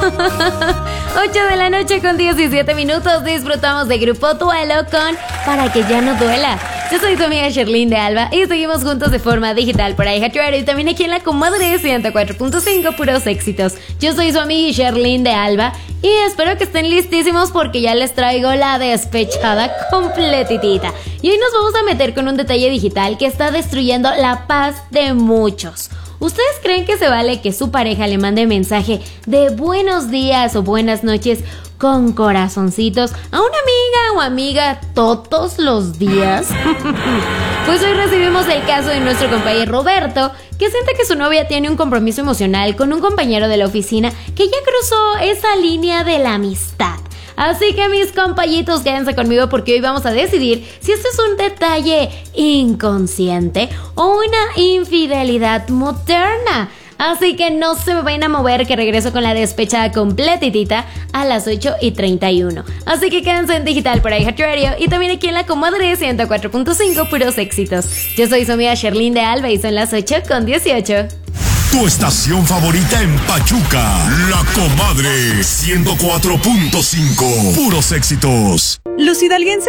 8 de la noche con 17 minutos. Disfrutamos de Grupo Duelo con Para que ya no duela. Yo soy tu amiga Sherlyn de Alba y seguimos juntos de forma digital por iHeartRadio y también aquí en la comadre 104.5, puros éxitos. Yo soy su amiga Sherlyn de Alba y espero que estén listísimos porque ya les traigo la despechada completitita. Y hoy nos vamos a meter con un detalle digital que está destruyendo la paz de muchos. ¿Ustedes creen que se vale que su pareja le mande mensaje de buenos días o buenas noches con corazoncitos a una amiga o amiga todos los días? Pues hoy recibimos el caso de nuestro compañero Roberto, que siente que su novia tiene un compromiso emocional con un compañero de la oficina que ya cruzó esa línea de la amistad. Así que mis compañitos, quédense conmigo porque hoy vamos a decidir si esto es un detalle inconsciente o una infidelidad moderna. Así que no se me vayan a mover, que regreso con la despechada completitita a las 8:31. Así que quédense en digital por iHeartRadio y también aquí en la comadre 104.5, puros éxitos. Yo soy su amiga Sherlyn de Alba y son las 8:18. Tu estación favorita en Pachuca, La Comadre 104.5, puros éxitos. Los hidalguenses